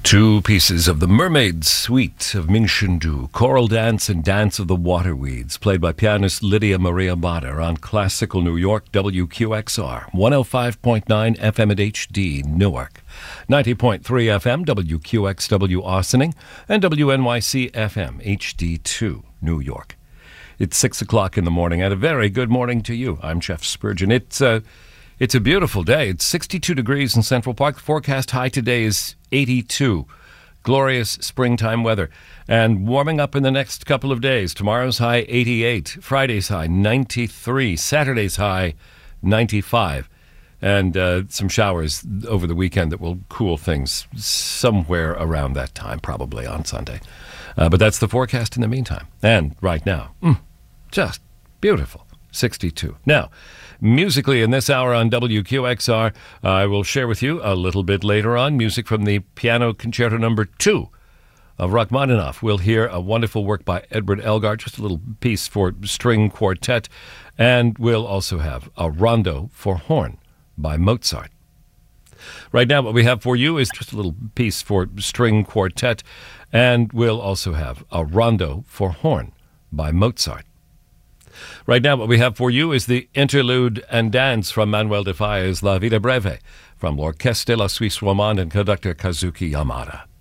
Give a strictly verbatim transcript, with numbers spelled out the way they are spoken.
Two pieces of the Mermaid Suite of Ming Shindu, Choral Dance and Dance of the Waterweeds, played by pianist Lydia Maria Bader on Classical New York, W Q X R, one oh five point nine F M at H D, Newark, ninety point three F M, W Q X W Austining, and W N Y C F M, H D two, New York. It's six o'clock in the morning, and a very good morning to you. I'm Jeff Spurgeon. It's a, it's a beautiful day. It's sixty-two degrees in Central Park. The forecast high today is eighty-two. Glorious springtime weather. And warming up in the next couple of days. Tomorrow's high, eighty-eight. Friday's high, ninety-three. Saturday's high, ninety-five. And uh, some showers over the weekend that will cool things somewhere around that time, probably on Sunday. Uh, but that's the forecast in the meantime. And right now, mm, just beautiful, sixty-two. Now, musically in this hour on W Q X R, uh, I will share with you a little bit later on music from the Piano Concerto Number Two of Rachmaninoff. We'll hear a wonderful work by Edward Elgar, just a little piece for string quartet, and we'll also have a rondo for horn by Mozart. Right now, what we have for you is just a little piece for string quartet, and we'll also have a rondo for horn by Mozart. Right now, what we have for you is the interlude and dance from Manuel de Falla's La Vida Breve, from L'Orchestre de la Suisse Romande and conductor Kazuki Yamada.